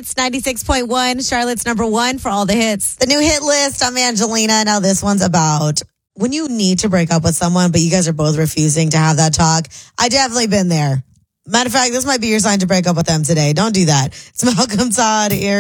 Hits 96.1, Charlotte's number one for all the hits. The new hit list. I'm Angelina. Now this one's about when you need to break up with someone, but you guys are both refusing to have that talk. I definitely been there. Matter of fact, this might be your sign to break up with them today. Don't do that. It's Malcolm Todd here.